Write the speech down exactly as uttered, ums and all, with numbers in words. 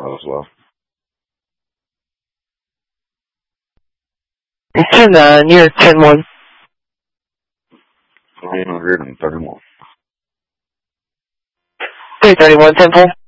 Road as well. ten, uh, near ten one. three hundred thirty-one. three thirty-one, ten four.